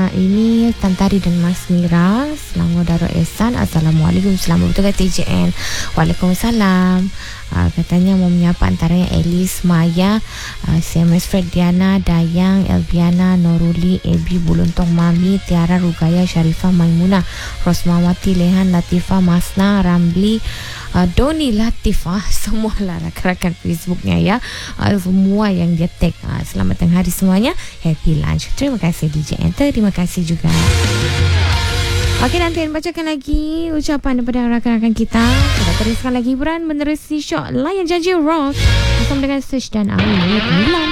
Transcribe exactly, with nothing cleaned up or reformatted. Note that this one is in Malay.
uh, ini Tantari dan Mas Mira Selangor Darul Ehsan. Assalamualaikum. Selamat bertugas T J N. Waalaikumsalam. Uh, katanya mau menyapa antaranya Elis, Maya, uh, C M S Fred, Diana, Dayang, Elviana, Noruli, Ebi, Buluntong, Mami, Tiara, Rugaya, Sharifah, Maimunah, Rosmawati, Lehan, Latifah, Masna, Ramli, uh, Doni, Latifah, semualah rakan-rakan Facebooknya ya, uh, semua yang dia tag. Uh, selamat tengah hari semuanya, happy lunch. Terima kasih D J N. Terima kasih juga. Okey, nanti bacakan lagi ucapan daripada rakan-rakan kita. Kita teruskan lagi hiburan menerusi show Layan Janji Rock bersama dengan Sush dan Awi Milam.